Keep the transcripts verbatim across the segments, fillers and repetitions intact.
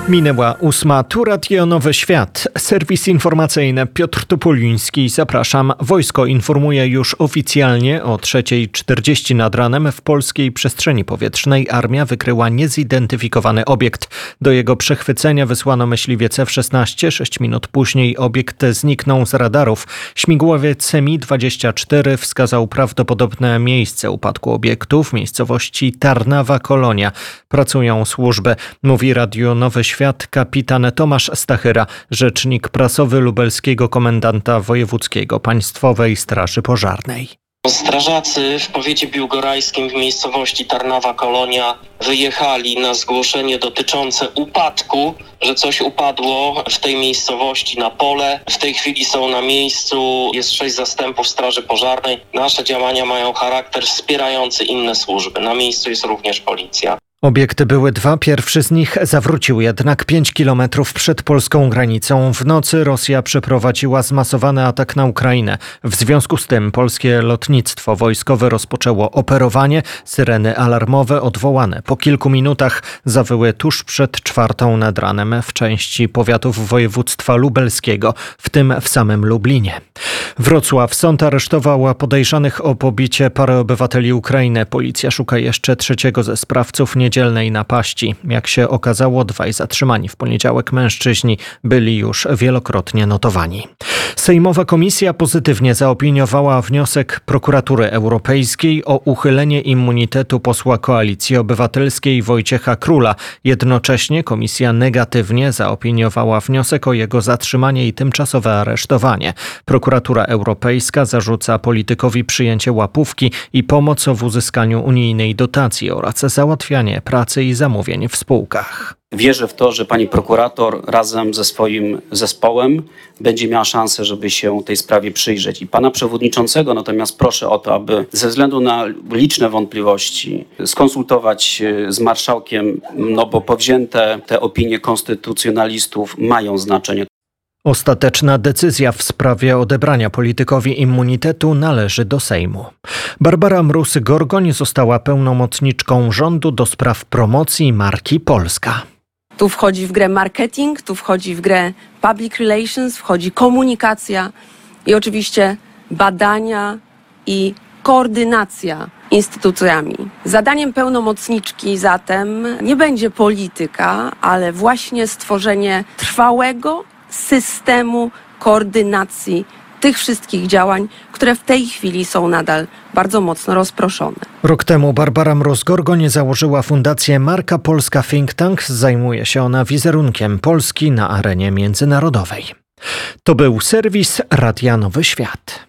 Minęła ósma, tu Radio Nowy Świat. Serwis informacyjny Piotr Topoliński. Zapraszam. Wojsko informuje już oficjalnie o trzeciej czterdzieści nad ranem w polskiej przestrzeni powietrznej armia wykryła niezidentyfikowany obiekt. Do jego przechwycenia wysłano myśliwiec F szesnaście. Sześć minut później obiekt zniknął z radarów. Śmigłowiec Mi dwadzieścia cztery wskazał prawdopodobne miejsce upadku obiektu w miejscowości Tarnawa Kolonia. Pracują służby, mówi Radio Nowy Świat. Świat kapitan Tomasz Stachyra, rzecznik prasowy lubelskiego komendanta wojewódzkiego Państwowej Straży Pożarnej. Strażacy w powiecie biłgorajskim w miejscowości Tarnawa Kolonia wyjechali na zgłoszenie dotyczące upadku, że coś upadło w tej miejscowości na pole. W tej chwili są na miejscu, jest sześć zastępów Straży Pożarnej. Nasze działania mają charakter wspierający inne służby. Na miejscu jest również policja. Obiekty były dwa, pierwszy z nich zawrócił jednak pięć kilometrów przed polską granicą. W nocy Rosja przeprowadziła zmasowany atak na Ukrainę. W związku z tym polskie lotnictwo wojskowe rozpoczęło operowanie. Syreny alarmowe odwołane po kilku minutach zawyły tuż przed czwartą nad ranem w części powiatów województwa lubelskiego, w tym w samym Lublinie. Wrocław. Sąd aresztował podejrzanych o pobicie parę obywateli Ukrainy. Policja szuka jeszcze trzeciego ze sprawców niedzielnej napaści. Jak się okazało, dwaj zatrzymani w poniedziałek mężczyźni byli już wielokrotnie notowani. Sejmowa komisja pozytywnie zaopiniowała wniosek Prokuratury Europejskiej o uchylenie immunitetu posła Koalicji Obywatelskiej Wojciecha Króla. Jednocześnie komisja negatywnie zaopiniowała wniosek o jego zatrzymanie i tymczasowe aresztowanie. Prokuratura Europejska zarzuca politykowi przyjęcie łapówki i pomoc w uzyskaniu unijnej dotacji oraz załatwianie pracy i zamówień w spółkach. Wierzę w to, że pani prokurator razem ze swoim zespołem będzie miała szansę, żeby się tej sprawie przyjrzeć. I pana przewodniczącego natomiast proszę o to, aby ze względu na liczne wątpliwości skonsultować z marszałkiem, no bo powzięte te opinie konstytucjonalistów mają znaczenie. Ostateczna decyzja w sprawie odebrania politykowi immunitetu należy do Sejmu. Barbara Mróz-Gorgoń została pełnomocniczką rządu do spraw promocji marki Polska. Tu wchodzi w grę marketing, tu wchodzi w grę public relations, wchodzi komunikacja i oczywiście badania i koordynacja instytucjami. Zadaniem pełnomocniczki zatem nie będzie polityka, ale właśnie stworzenie trwałego systemu koordynacji tych wszystkich działań, które w tej chwili są nadal bardzo mocno rozproszone. Rok temu Barbara Mróz-Gorgoń założyła fundację Marka Polska Think Tank. Zajmuje się ona wizerunkiem Polski na arenie międzynarodowej. To był serwis Radia Nowy Świat.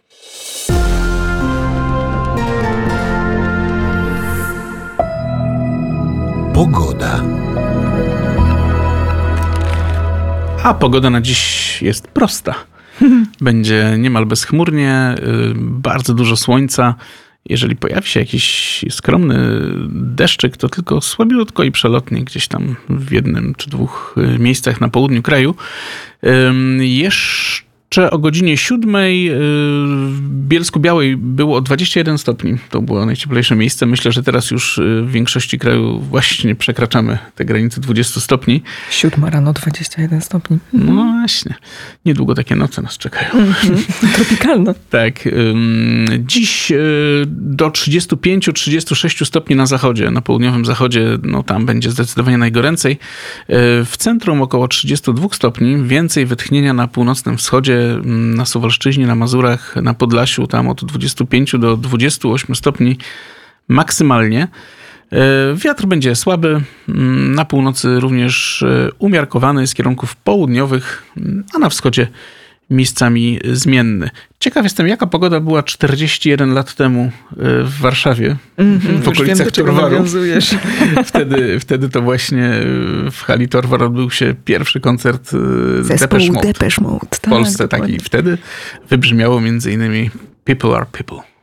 Pogoda. A pogoda na dziś jest prosta. Będzie niemal bezchmurnie, bardzo dużo słońca. Jeżeli pojawi się jakiś skromny deszczyk, to tylko słabiutko i przelotnie gdzieś tam w jednym czy dwóch miejscach na południu kraju. Jeszcze o godzinie siódmej w Bielsku-Białej było dwadzieścia jeden stopni. To było najcieplejsze miejsce. Myślę, że teraz już w większości kraju właśnie przekraczamy te granice dwudziestu stopni. Siódma rano, dwadzieścia jeden stopni. No właśnie. Niedługo takie noce nas czekają. Mm-hmm. Tropikalne. Tak. Dziś do trzydziestu pięciu do trzydziestu sześciu stopni na zachodzie. Na południowym zachodzie, no tam będzie zdecydowanie najgoręcej. W centrum około trzydziestu dwóch stopni. Więcej wytchnienia na północnym wschodzie, na Suwalszczyźnie, na Mazurach, na Podlasiu, tam od dwudziestu pięciu do dwudziestu ośmiu stopni maksymalnie. Wiatr będzie słaby, na północy również umiarkowany z kierunków południowych, a na wschodzie miejscami zmienny. Ciekaw jestem, jaka pogoda była czterdzieści jeden lat temu w Warszawie, mm-hmm, w okolicach Torwaru. Wtedy, wtedy to właśnie w hali Torwar odbył się pierwszy koncert Depeche Mode, Depeche Mode w Polsce. Tak, tak, i wtedy wybrzmiało między innymi People are People.